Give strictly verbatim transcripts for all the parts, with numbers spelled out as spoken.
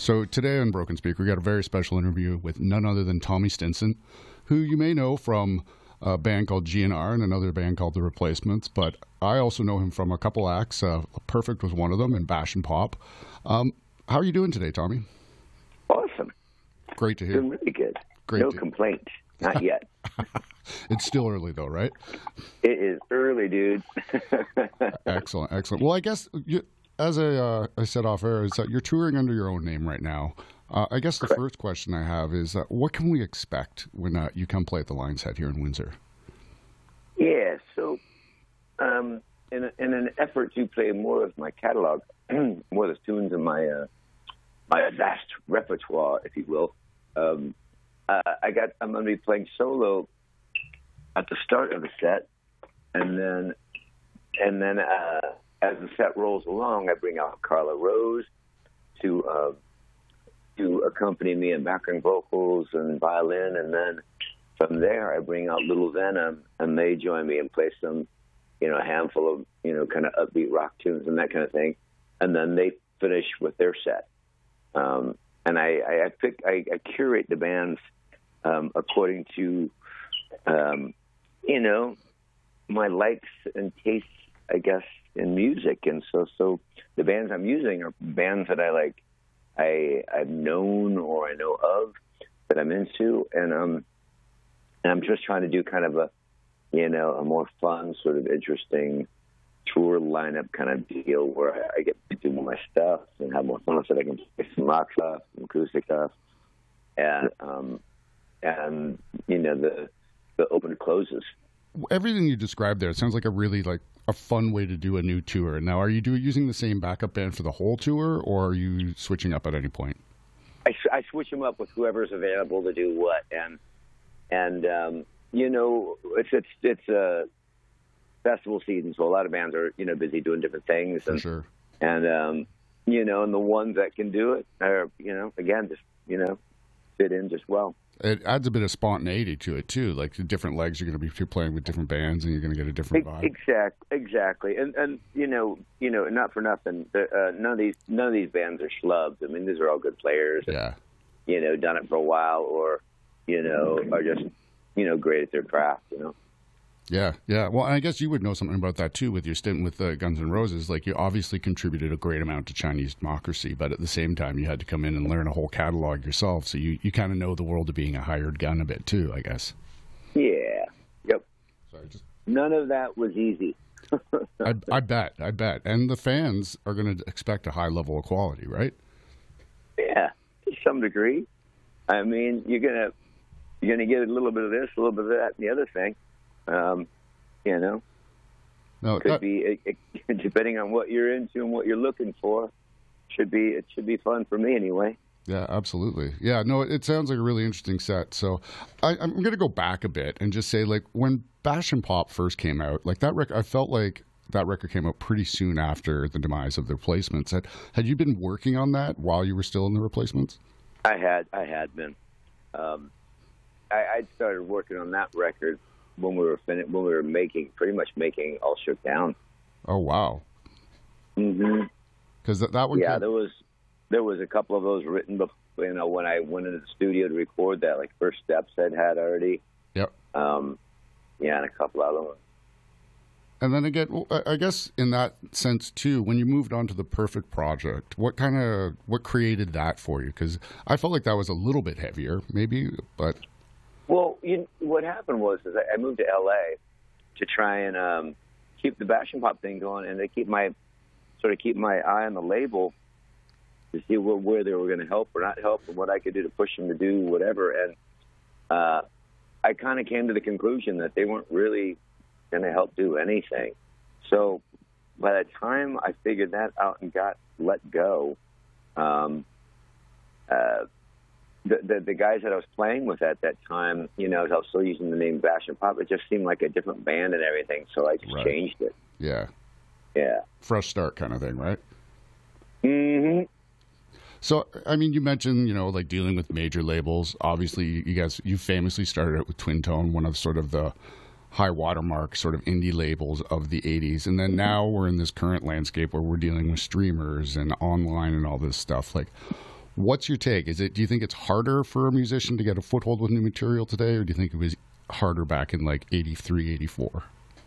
So today on Broken Speak, we got a very special interview with none other than Tommy Stinson, who you may know from a band called G N R and another band called The Replacements, but I also know him from a couple acts. Uh, Perfect was one of them, and Bash and Pop. Um, how are you doing today, Tommy? Awesome. Great to hear. Doing really good. Great no to... complaints. Not yet. It's still early, though, right? It is early, dude. Excellent, excellent. Well, I guess you, as I, uh, I said off air, is that you're touring under your own name right now. Uh, I guess the Correct. first question I have is, uh, what can we expect when uh, you come play at the Lion's Head here in Windsor? Yeah, so um, in, a, in an effort to play more of my catalog, more of the tunes in my uh, my vast repertoire, if you will, um, uh, I got I'm going to be playing solo at the start of the set, and then and then uh, as the set rolls along, I bring out Carla Rose to uh, to accompany me in background vocals and violin, and then from there I bring out Little Venom, and they join me and play some, you know, a handful of, you know, kind of upbeat rock tunes and that kind of thing, and then they finish with their set. Um, and I, I, I pick, I, I curate the bands um, according to, um, you know, my likes and tastes, I guess, in music. And so, so the bands I'm using are bands that I like, I, I've known or I know of that I'm into, and um, and I'm just trying to do kind of a, you know, a more fun, sort of interesting tour lineup kind of deal where I, I get to do more of my stuff and have more fun so I can play some rock stuff, some acoustic stuff, and um, and you know the the open closes. Everything you described there, it sounds like a really like a fun way to do a new tour. Now, are you do, using the same backup band for the whole tour, or are you switching up at any point? I, I switch them up with whoever's available to do what, and and um, you know it's it's it's a festival season, so a lot of bands are, you know, busy doing different things. And, for sure. And um, you know, and the ones that can do it are, you know, again, just you know, fit in just well. It adds a bit of spontaneity to it too. Like the different legs, you're going to be playing with different bands, and you're going to get a different vibe. Exactly, exactly. And and you know, you know, not for nothing, uh, none of these none of these bands are schlubs. I mean, these are all good players. Yeah. And, you know, done it for a while, or you know, are just you know great at their craft. You know. Yeah, yeah. Well, and I guess you would know something about that too with your stint with uh, Guns N' Roses. Like, you obviously contributed a great amount to Chinese Democracy, but at the same time, you had to come in and learn a whole catalog yourself. So you, you kind of know the world of being a hired gun a bit too, I guess. Yeah. Yep. Sorry, just... None of that was easy. I, I bet. I bet. And the fans are going to expect a high level of quality, right? Yeah, to some degree. I mean, you're gonna you're gonna get a little bit of this, a little bit of that, and the other thing. Um, you know, no, could that... be it, it, depending on what you're into and what you're looking for. Should be it should be fun for me anyway. Yeah, absolutely. Yeah, no, it sounds like a really interesting set. So I, I'm going to go back a bit and just say, like, when Bash and Pop first came out, like that record, I felt like that record came out pretty soon after the demise of the Replacements. Had had you been working on that while you were still in the Replacements? I had, I had been. Um, I, I'd started working on that record when we were fin- when we were making, pretty much making All Shook Down. Oh wow! Mm-hmm. Because that, that one, yeah, came... there was there was a couple of those written before, you know, when I went into the studio to record that, like First Steps I'd had already. Yep. Um, yeah, and a couple other ones. And then again, well, I guess in that sense too, when you moved on to the Perfect project, what kind of what created that for you? Because I felt like that was a little bit heavier, maybe, but. Well, you, what happened was is I moved to L A to try and um, keep the Bash and Pop thing going, and to keep my sort of keep my eye on the label to see where, where they were going to help or not help, and what I could do to push them to do whatever. And uh, I kind of came to the conclusion that they weren't really going to help do anything. So by the time I figured that out and got let go, um, uh, The, the the guys that I was playing with at that time, you know, I was still using the name Bash and Pop. It just seemed like a different band and everything, so I just right. changed it. Yeah. Yeah. Fresh start kind of thing, right? Mm-hmm. So, I mean, you mentioned, you know, like dealing with major labels. Obviously, you guys, you famously started out with Twin Tone, one of sort of the high watermark sort of indie labels of the eighties. And then now we're in this current landscape where we're dealing with streamers and online and all this stuff. Like, What's your take? Is it? Do you think it's harder for a musician to get a foothold with new material today, or do you think it was harder back in like eighty-three, eighty-four?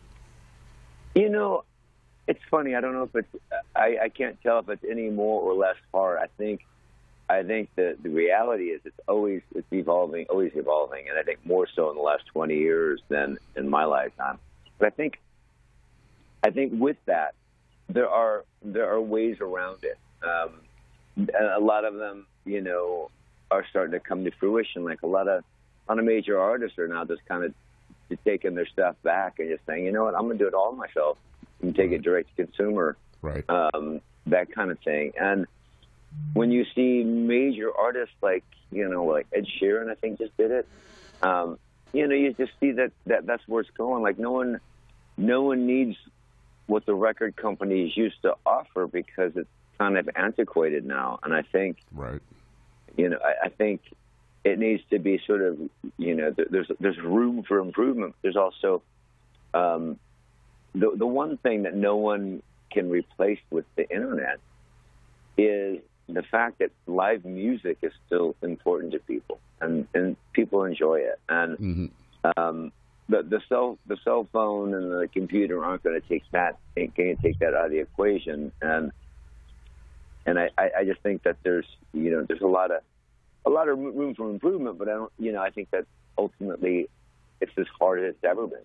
You know, it's funny. I don't know if it's. I, I can't tell if it's any more or less hard. I think. I think the the reality is it's always it's evolving, always evolving, and I think more so in the last twenty years than in my lifetime. But I think. I think with that, there are there are ways around it. Um, a lot of them, you know, are starting to come to fruition. Like a lot of, a lot of major artists are now just kind of taking their stuff back and just saying, you know what, I'm going to do it all myself and take it direct to consumer, right? Um, that kind of thing. And when you see major artists like, you know, like Ed Sheeran, I think just did it. Um, you know, you just see that, that that's where it's going. Like no one, no one needs what the record companies used to offer because it's kind of antiquated now. And I think, right. you know, I, I think it needs to be sort of, you know, there's there's room for improvement. There's also um, the the one thing that no one can replace with the internet is the fact that live music is still important to people, and, and people enjoy it. And mm-hmm. um, the the cell the cell phone and the computer aren't going to take that can't take that out of the equation. And and I, I just think that there's you know there's a lot of a lot of room for improvement, but I don't you know I think that ultimately it's as hard as it's ever been.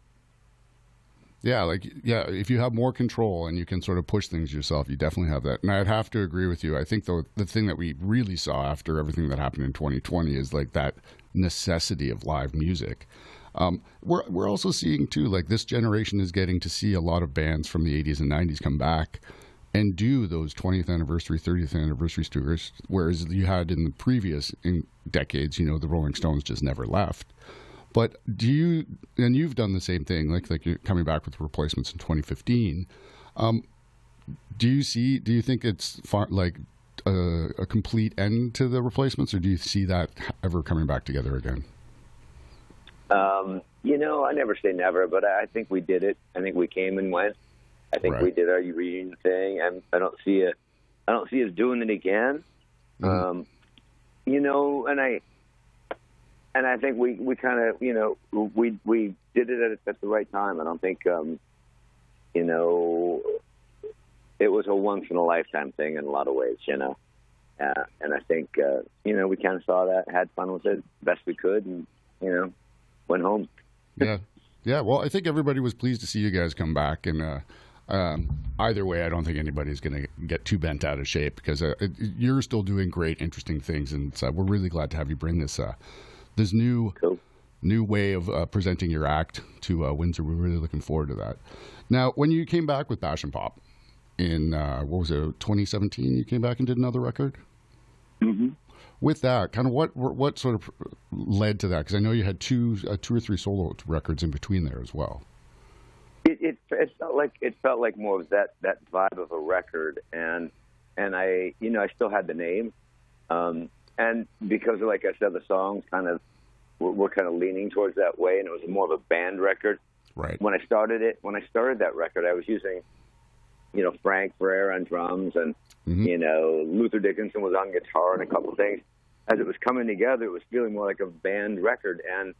Yeah, like yeah, if you have more control and you can sort of push things yourself, you definitely have that. And I'd have to agree with you. I think though the thing that we really saw after everything that happened in twenty twenty is like that necessity of live music. Um, we're we're also seeing too, like this generation is getting to see a lot of bands from the eighties and nineties come back and do those twentieth anniversary, thirtieth anniversary tours, whereas you had in the previous in decades, you know, the Rolling Stones just never left. But do you, and you've done the same thing, like like you're coming back with replacements in twenty fifteen. Um, do you see? Do you think it's far, like a, a complete end to the replacements, or do you see that ever coming back together again? Um, you know, I never say never, but I think we did it. I think we came and went. I think right. we did our reunion thing. I'm, I don't see it. I don't see us doing it again. Mm-hmm. Um, you know, and I. And I think we, we kind of, you know, we we did it at, at the right time. I don't think, um, you know, it was a once-in-a-lifetime thing in a lot of ways, you know. Uh, and I think, uh, you know, we kind of saw that, had fun with it best we could, and, you know, went home. Yeah. Yeah, well, I think everybody was pleased to see you guys come back. And uh, um, either way, I don't think anybody's going to get too bent out of shape because uh, it, you're still doing great, interesting things. And so we're really glad to have you bring this uh This new cool. new way of uh, presenting your act to uh, Windsor. We're really looking forward to that. Now, when you came back with Bash and Pop in, uh, what was it, twenty seventeen, you came back and did another record? Mm-hmm. With that, kind of what what sort of led to that? Because I know you had two uh, two or three solo records in between there as well. It, it, it felt like it felt like more of that, that vibe of a record, and and I you know I still had the name. Um, And because, like I said, the songs kind of were, were kind of leaning towards that way, and it was more of a band record. Right. When I started it, when I started that record, I was using, you know, Frank Ferrer on drums, and mm-hmm. you know, Luther Dickinson was on guitar and a couple of things. As it was coming together, it was feeling more like a band record, and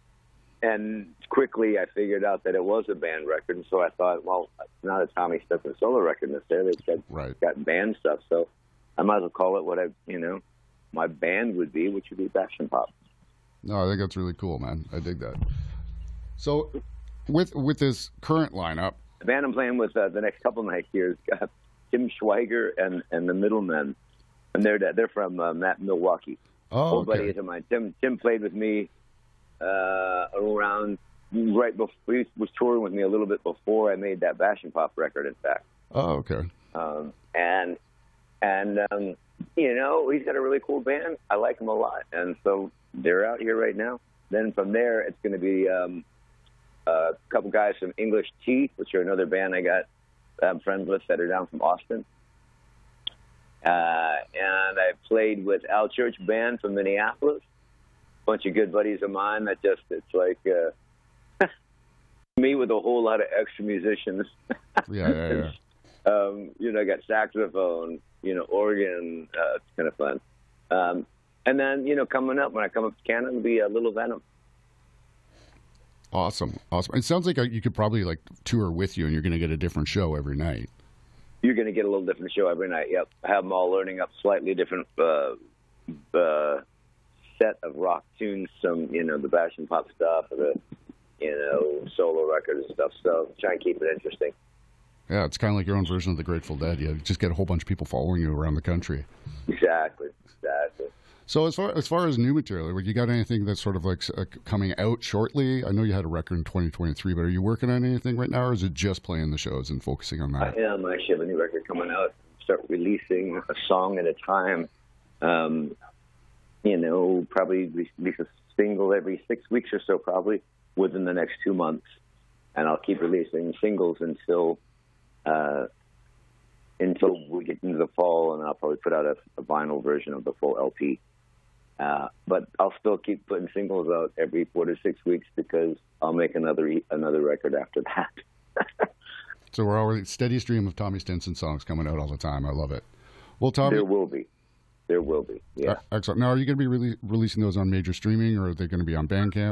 and quickly I figured out that it was a band record, and so I thought, well, it's not a Tommy Stephen solo record necessarily. It's got right. it's got band stuff, so I might as well call it what I, you know. my band would be, which would be Bash and Pop. No, I think that's really cool, man. I dig that. So, with with this current lineup, the band I'm playing with uh, the next couple nights here is uh, Tim Schweiger and, and the Middlemen, and they're they're from uh, Matt, Milwaukee. Oh, old okay. buddies of mine. Tim Tim played with me uh, around right before he was touring with me a little bit before I made that Bash and Pop record. In fact. Oh, okay. Um, and and. Um, You know, he's got a really cool band. I like him a lot. And so they're out here right now. Then from there, it's going to be um, a couple guys from English Teeth, which are another band I got I'm friends with that are down from Austin. Uh, and I played with Al Church Band from Minneapolis. A bunch of good buddies of mine that just, it's like uh, me with a whole lot of extra musicians. Yeah, yeah, yeah. um, you know, I got saxophone, you know, organ, uh, kind of fun. Um, and then, you know, coming up, when I come up to Canada, it'll be a Little Venom. Awesome. Awesome. It sounds like you could probably like tour with you and you're going to get a different show every night. You're going to get a little different show every night. Yep. I have them all learning up slightly different uh, uh, set of rock tunes, some, you know, the Bash and Pop stuff, the, you know, solo records and stuff. So try and keep it interesting. Yeah, it's kind of like your own version of the Grateful Dead. You just get a whole bunch of people following you around the country. Exactly. Exactly. So as far as far as new material, you got anything that's sort of like uh, coming out shortly? I know you had a record in twenty twenty-three, but are you working on anything right now, or is it just playing the shows and focusing on that? I am. I actually have a new record coming out. Start releasing a song at a time. Um, you know, probably release a single every six weeks or so, probably within the next two months, and I'll keep releasing singles until uh, until we get into the fall, and I'll probably put out a, a vinyl version of the full L P. Uh, but I'll still keep putting singles out every four to six weeks because I'll make another another record after that. So we're already steady stream of Tommy Stinson songs coming out all the time. I love it. Well, Tommy, there will be, there will be. Yeah, uh, excellent. Now, are you going to be re- releasing those on major streaming, or are they going to be on Bandcamp?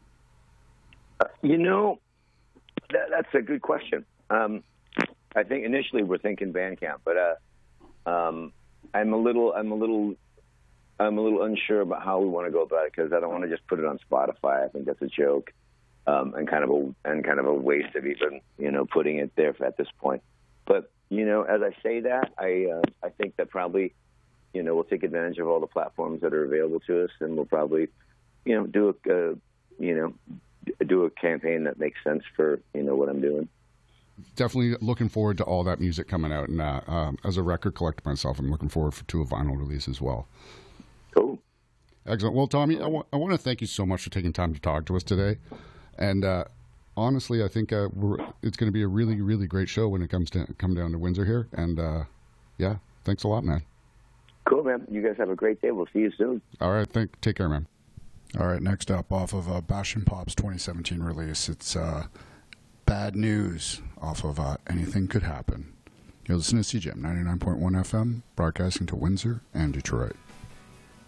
Uh, you know, that, that's a good question. Um, I think initially we're thinking Bandcamp, but uh, um, I'm a little, I'm a little. I'm a little unsure about how we want to go about it because I don't want to just put it on Spotify. I think that's a joke um, and kind of a and kind of a waste of even you know putting it there at this point. But you know, as I say that, I uh, I think that probably you know we'll take advantage of all the platforms that are available to us, and we'll probably you know do a uh, you know do a campaign that makes sense for you know what I'm doing. Definitely looking forward to all that music coming out, and uh, um, as a record collector myself, I'm looking forward for, to a vinyl release as well. Cool. Excellent. Well, Tommy, I, w- I want to thank you so much for taking time to talk to us today. And uh, honestly, I think uh, we're, it's going to be a really, really great show when it comes to come down to Windsor here. And uh, yeah, thanks a lot, man. Cool, man. You guys have a great day. We'll see you soon. All right. Thank, take care, man. All right. Next up, off of uh, Bash and Pop's twenty seventeen release, it's uh, Bad News off of uh, Anything Could Happen. You're listening to C J M ninety-nine point one F M, broadcasting to Windsor and Detroit.